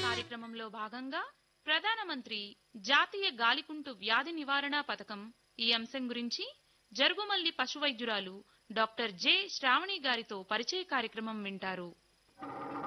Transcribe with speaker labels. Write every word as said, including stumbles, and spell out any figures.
Speaker 1: కార్యక్రమంలో భాగంగా ప్రధానమంత్రి జాతీయ గాలికుంటు వ్యాధి నివారణ పథకం ఈ అంశం గురించి జరుగుమల్లి పశు వైద్యురాలు డాక్టర్ జె శ్రావణి గారితో పరిచయ కార్యక్రమం వింటారు.